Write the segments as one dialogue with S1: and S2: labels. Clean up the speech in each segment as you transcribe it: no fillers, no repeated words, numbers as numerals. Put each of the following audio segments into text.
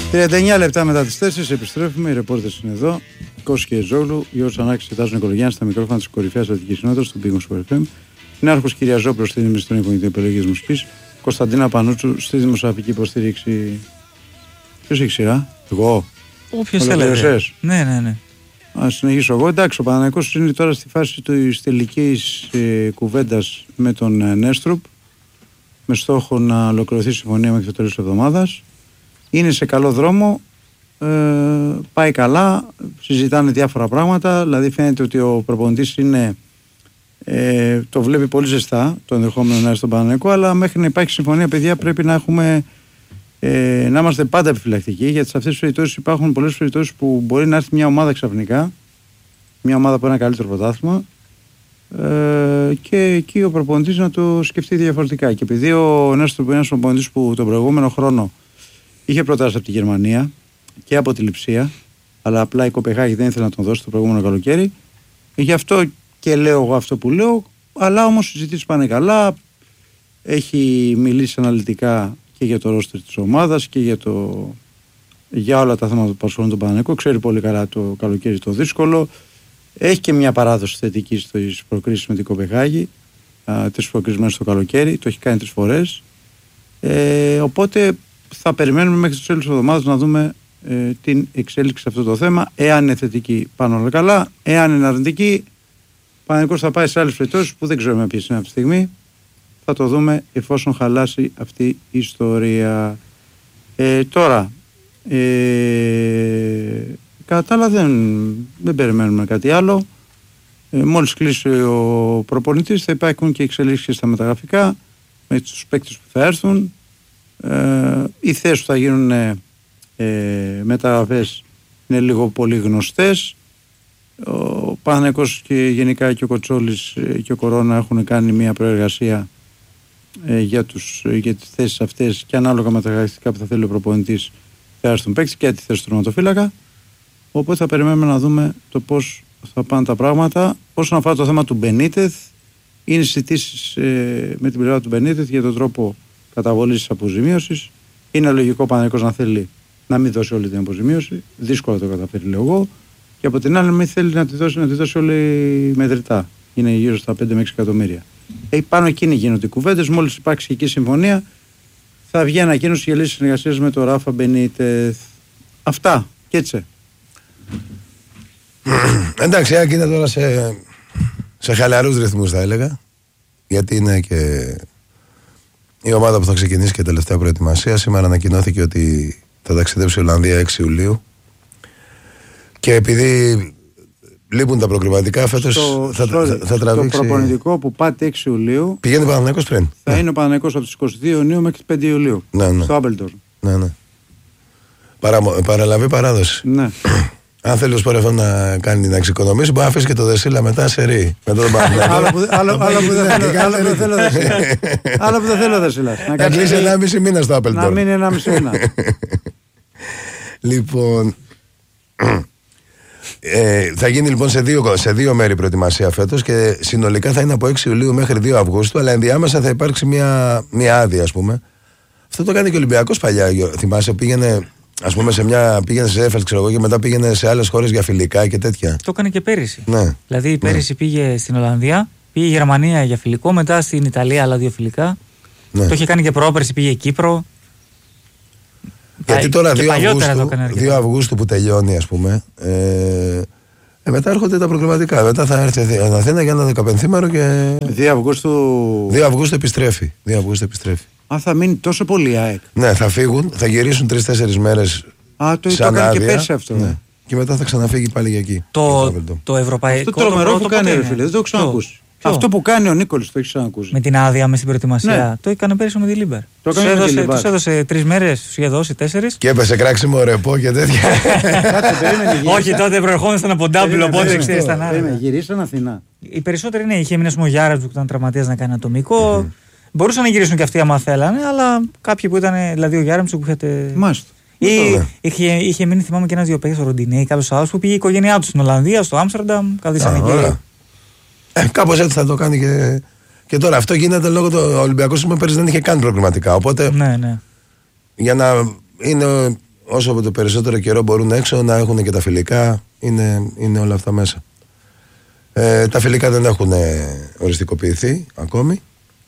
S1: 39 λεπτά μετά τις 4 επιστρέφουμε. Οι ρεπόρτες είναι εδώ. Κώστας Κιεζόγλου, Γιώργος Ανάκης, Τάσος Νικολογιάννης στα μικρόφωνα της κορυφαίας Αττικής Συνόδου στον Πύργο Sport FM. Νέαρχος Κυριαζόπουλος στη Δήμηση των Υπουργικών Επιλογής Μουσικής. Κωνσταντίνα Πανούτσου στη δημοσιογραφική υποστήριξη. Ποιος έχει σειρά, εγώ.
S2: Όποιος θέλετε. Ναι.
S1: Ας συνεχίσω εγώ. Εντάξει, ο Παναθηναϊκός είναι τώρα στη φάση της τελικής κουβέντας με τον Νέστρουπ, με στόχο να ολοκληρωθεί η συμφωνία μέχρι το τέλος της εβδομάδας. Είναι σε καλό δρόμο, πάει καλά, συζητάνε διάφορα πράγματα, δηλαδή φαίνεται ότι ο προπονητής είναι, το βλέπει πολύ ζεστά το ενδεχόμενο να έρθει στον Παναθηναϊκό, αλλά μέχρι να υπάρχει συμφωνία, παιδιά, πρέπει να έχουμε, να είμαστε πάντα επιφυλακτικοί, γιατί σε αυτές τις περιπτώσεις υπάρχουν πολλές περιπτώσεις που μπορεί να έρθει μια ομάδα ξαφνικά, μια ομάδα που είναι ένα καλύτερο πρωτάθλημα, και εκεί ο προπονητής να το σκεφτεί διαφορετικά. Και επειδή ο Νέστρουπ είναι ένας προπονητής που τον προηγούμενο χρόνο είχε προτάσει από τη Γερμανία και από τη Λειψία, αλλά απλά η Κοπεχάγη δεν ήθελε να τον δώσει το προηγούμενο καλοκαίρι. Γι' αυτό και λέω εγώ αυτό που λέω, αλλά όμως οι συζητήσεις πάνε καλά. Έχει μιλήσει αναλυτικά και για το ρόστερ της ομάδας και για όλα τα θέματα που απασχολούν τον Παναθηναϊκό. Ξέρει πολύ καλά το καλοκαίρι το δύσκολο. Έχει και μια παράδοση θετική στις προκρίσεις με την Κοπεχάγη, τις προκρίσεις μέσα στο καλοκαίρι. Το έχει κάνει 3 φορές. Οπότε θα περιμένουμε μέχρι το τέλος της εβδομάδας να δούμε την εξέλιξη σε αυτό το θέμα. Εάν είναι θετική, πάνε όλα καλά. Εάν είναι αρνητική, ο Παναθηναϊκός θα πάει σε άλλες περιπτώσεις που δεν ξέρουμε ποιες είναι αυτή τη στιγμή. Θα το δούμε εφόσον χαλάσει αυτή η ιστορία. Τώρα, κατά άλλα δεν περιμένουμε κάτι άλλο. Μόλις κλείσει ο προπονητής θα υπάρχουν και εξελίξεις στα μεταγραφικά με τους παίκτες που θα έρθουν. Οι θέσεις που θα γίνουν μεταγραφές είναι λίγο πολύ γνωστές. Ο Παναθηναϊκός και γενικά και ο Κοτσόλης και ο Κορώνα έχουν κάνει μια προεργασία για τις θέσεις αυτές και ανάλογα με τα χαρακτηριστικά που θα θέλει ο προπονητής θα έρθουν παίκτες και τη θέση του τερματοφύλακα. Οπότε θα περιμένουμε να δούμε το πώς θα πάνε τα πράγματα. Όσον αφορά το θέμα του Μπενίτεθ, είναι συζητήσεις με την πλευρά του Μπενίτεθ για τον τρόπο καταβολής της αποζημίωσης. Είναι λογικό ο Παναθηναϊκός να θέλει να μην δώσει όλη την αποζημίωση. Δύσκολα το καταφέρει, λέω εγώ. Και από την άλλη, μην θέλει να τη δώσει όλη μετρητά. Είναι γύρω στα 5 με 6 εκατομμύρια. Πάνω εκείνοι γίνονται κουβέντες. Μόλις υπάρξει εκεί συμφωνία, θα βγει ανακοίνωση για λύση συνεργασίας με τον Ράφα Μπενίτεθ. Αυτά. Και έτσι.
S3: Εντάξει, Άκη είναι τώρα σε χαλαρούς ρυθμούς, θα έλεγα. Γιατί είναι και η ομάδα που θα ξεκινήσει και τελευταία προετοιμασία. Σήμερα ανακοινώθηκε ότι θα ταξιδέψει η Ολλανδία 6 Ιουλίου. Και επειδή λείπουν τα προκριματικά, φέτος θα τραβήξει.
S1: Το προπονητικό που πάτε 6 Ιουλίου.
S3: Πηγαίνει ο Παναθηναϊκός πριν.
S1: Θα είναι ο Παναθηναϊκός από τις 22 Ιουνίου μέχρι τις 5 Ιουλίου.
S3: Ναι.
S1: Στο Άμπελτορ.
S3: Ναι. Παραλαβή παράδοση.
S1: Ναι.
S3: Αν θέλει ο Σπορεφόν να κάνει να εξοικονομήσει, μπορεί να αφήσει και το Δεσίλα μετά σε ρί. Μετά τον Παναθηναϊκό.
S1: Άλλο που δεν θέλω Δεσίλα.
S3: Να κλείσει 1,5 μήνα στο Άμπελτορ.
S1: Να μείνει 1,5 μήνα.
S3: Λοιπόν. Θα γίνει λοιπόν σε δύο μέρη προετοιμασία φέτος και συνολικά θα είναι από 6 Ιουλίου μέχρι 2 Αυγούστου, αλλά ενδιάμεσα θα υπάρξει μια άδεια, ας πούμε. Αυτό το κάνει και ο Ολυμπιακός παλιά. Θυμάσαι, πήγαινε σε Έφελ, ξέρω εγώ, και μετά πήγαινε σε άλλες χώρες για φιλικά και τέτοια.
S2: Το έκανε και πέρυσι.
S3: Ναι.
S2: Δηλαδή πέρυσι πήγε στην Ολλανδία, πήγε η Γερμανία για φιλικό, μετά στην Ιταλία άλλα 2 φιλικά. Ναι. Το είχε κάνει και πρόπερσι, πήγε Κύπρο.
S3: Γιατί τώρα 2 Αυγούστου που τελειώνει, ας πούμε, μετά έρχονται τα προκριματικά. Μετά θα έρθει στην Αθήνα για ένα 15μέρο και.
S1: 2
S3: Αυγούστου επιστρέφει.
S1: Θα μείνει τόσο πολύ ΑΕΚ.
S3: Ναι, θα φύγουν, θα γυρίσουν 3-4 μέρες.
S1: Το έκανε και πέρσι αυτό.
S3: Ναι. Και μετά θα ξαναφύγει πάλι για εκεί.
S2: Το ευρωπαϊκό.
S1: Αυτό τρομερό που κάνει, ρε φίλε, δεν το έχω ξανακούσει. Αυτό που κάνει ο Νίκολης το έχει ξανακούσει.
S2: Με την άδεια με στην προετοιμασία. Ναι. Το έκανε πέρυσι με τη Λίμπερ. Τους έδωσε 3 μέρες, τους είχε δώσει 4.
S3: Και έπεσε κράξιμο ρεπό και τέτοια.
S2: Όχι, τότε προερχόμασταν από ντάμπλ, οπότε ξέρεις τα νάρια.
S1: Γυρίσαν Αθηνά.
S2: Οι περισσότεροι ναι, είχε μείνει ο Γιάρας που ήταν τραυματίας να κάνει ατομικό. Μπορούσαν να γυρίσουν και αυτοί άμα θέλανε, αλλά κάποιοι που ήταν, δηλαδή ο Γιάρας που είχατε.
S1: Μάλιστα.
S2: Είχε μείνει, θυμάμαι και ένας-δύο παίκτες, ο Ροντινέη, κάποιος άλλος που πήγε η οικογένειά του στην Ολλανδία, στο Άμστερνταμ, καθίσανε εκεί.
S3: Κάπως έτσι θα το κάνει και τώρα. Αυτό γίνεται λόγω του Ολυμπιακού πέρυσι δεν είχε καν προκριματικά. Οπότε
S2: ναι.
S3: για να είναι όσο το περισσότερο καιρό μπορούν έξω να έχουν και τα φιλικά, είναι όλα αυτά μέσα. Τα φιλικά δεν έχουν οριστικοποιηθεί ακόμη.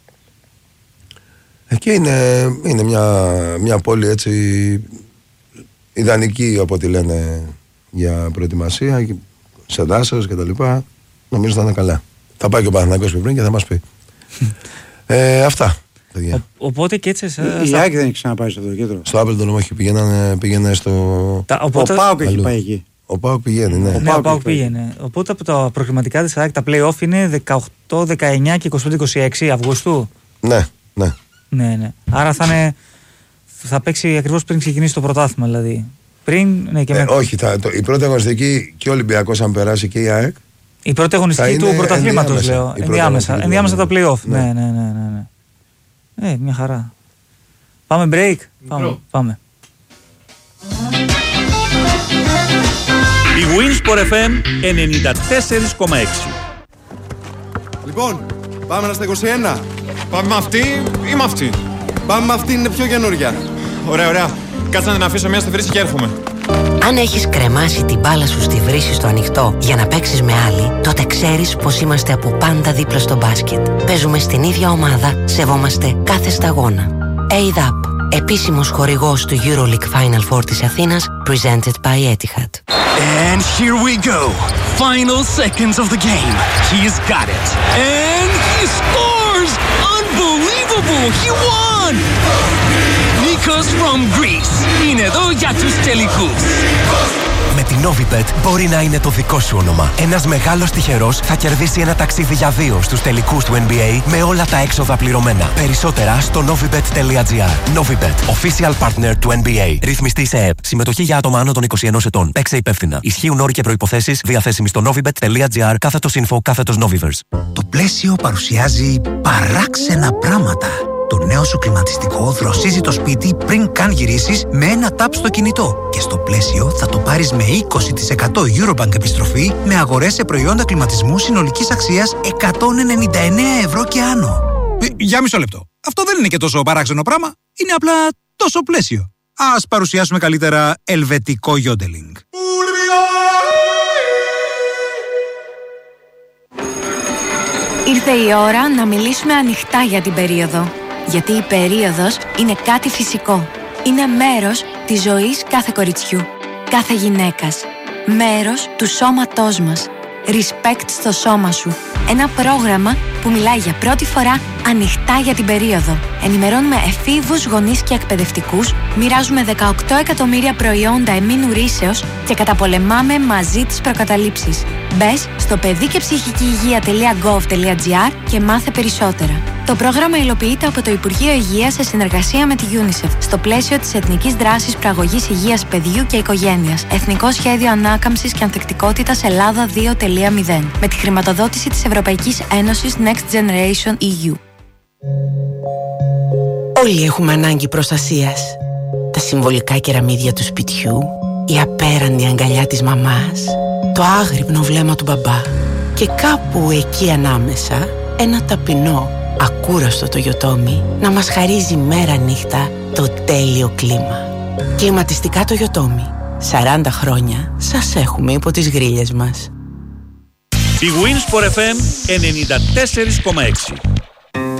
S3: Και είναι μια πόλη έτσι ιδανική, από ό,τι λένε, για προετοιμασία, σε δάσος και τα λοιπά. Νομίζω θα είναι καλά. Θα πάει και ο Παναθηναϊκός πριν και θα μας πει. Αυτά.
S2: Οπότε και έτσι.
S1: Η ΑΕΚ δεν έχει ξαναπάει στο κέντρο.
S3: Στο Άπελτον όχι, πήγαινε στο.
S1: Ο ΠΑΟΚ έχει πάει εκεί.
S3: Ο ΠΑΟΚ πηγαίνει, ναι.
S2: Ο ΠΑΟΚ πήγαινε. Οπότε από τα προκριματικά της ΑΕΚ τα play-off είναι 18, 19 και 25-26 Αυγούστου.
S3: Ναι.
S2: Ναι. Άρα θα παίξει ακριβώς πριν ξεκινήσει το πρωτάθλημα, δηλαδή. Πριν, ναι, και
S3: όχι, η πρώτη αγωνιστική και ο Ολυμπιακός, αν περάσει, και η ΑΕΚ.
S2: Η πρώτη αγωνιστική του πρωταθλήματος, λέω. Ενδιάμεσα τα play-off. Ναι. Μια χαρά. Πάμε break. Πάμε.
S4: Η Winsport FM 94,6.
S5: Λοιπόν, πάμε να στα 21. Πάμε με αυτή ή με αυτή? Πάμε με αυτή, είναι πιο καινούρια. Ωραία. Κάτσε να την αφήσω μια στη βρύση και έρχομαι.
S6: Αν έχεις κρεμάσει την μπάλα σου στη βρύση στο ανοιχτό για να παίξεις με άλλη, τότε ξέρεις πως είμαστε από πάντα δίπλα στο μπάσκετ. Παίζουμε στην ίδια ομάδα, σεβόμαστε κάθε σταγόνα. ADAP, επίσημος χορηγός του EuroLeague Final Four της Αθήνας, presented by Etihad.
S7: And here we go. Final seconds of the game. He's got it. And he scores! Unbelievable! He won! Nikos from Greece. Είναι εδώ για τους τελικούς.
S8: Με την Novibet μπορεί να είναι το δικό σου όνομα. Ένας μεγάλος τυχερός θα κερδίσει ένα ταξίδι για 2 στους τελικούς του NBA με όλα τα έξοδα πληρωμένα. Περισσότερα στο novibet.gr. Novibet, official partner του NBA. Ρυθμιστή σε ΕΕΠ. Συμμετοχή για άτομα άνω των 21 ετών. Παίξε υπεύθυνα. Ισχύουν όροι και προϋποθέσεις διαθέσιμοι στο novibet.gr/info/novivers.
S9: Το πλαίσιο παρουσιάζει παράξενα πράγματα. Το νέο σου κλιματιστικό δροσίζει το σπίτι πριν καν γυρίσεις με ένα ταπ στο κινητό. Και στο πλαίσιο θα το πάρεις με 20% Eurobank επιστροφή με αγορές σε προϊόντα κλιματισμού συνολικής αξίας 199 ευρώ και άνω.
S10: Για μισό λεπτό. Αυτό δεν είναι και τόσο παράξενο πράγμα. Είναι απλά τόσο πλαίσιο. Ας παρουσιάσουμε καλύτερα ελβετικό γιόντελινγκ.
S11: Ήρθε η ώρα να μιλήσουμε ανοιχτά για την περίοδο. Γιατί η περίοδος είναι κάτι φυσικό. Είναι μέρος της ζωής κάθε κοριτσιού, κάθε γυναίκας. Μέρος του σώματός μας. Respect στο σώμα σου. Ένα πρόγραμμα που μιλάει για πρώτη φορά ανοιχτά για την περίοδο. Ενημερώνουμε εφήβους, γονείς και εκπαιδευτικούς, μοιράζουμε 18 εκατομμύρια προϊόντα εμμήνου ρύσεως και καταπολεμάμε μαζί τις προκαταλήψεις. Μπες στο παιδικεψυχικηυγεία.gov.gr και μάθε περισσότερα. Το πρόγραμμα υλοποιείται από το Υπουργείο Υγείας σε συνεργασία με τη UNICEF στο πλαίσιο της Εθνικής Δράσης Προαγωγής Υγείας Παιδιού και Οικογένειας. Εθνικό Σχέδιο Ανάκαμψης και Ανθεκτικότητας Ελλάδα 2.0 με τη χρηματοδότηση της Ευρωπαϊκής Ένωσης Next Generation EU.
S6: Όλοι έχουμε ανάγκη προστασίας. Τα συμβολικά κεραμίδια του σπιτιού, η απέραντη αγκαλιά της μαμάς, το άγρυπνο βλέμμα του μπαμπά και κάπου εκεί ανάμεσα ένα ταπεινό, ακούραστο το Yotomi να μας χαρίζει μέρα νύχτα το τέλειο κλίμα. Κλιματιστικά το Yotomi. 40 χρόνια σας έχουμε υπό τις γρίλες μας.
S4: Η Winsport FM 94,6.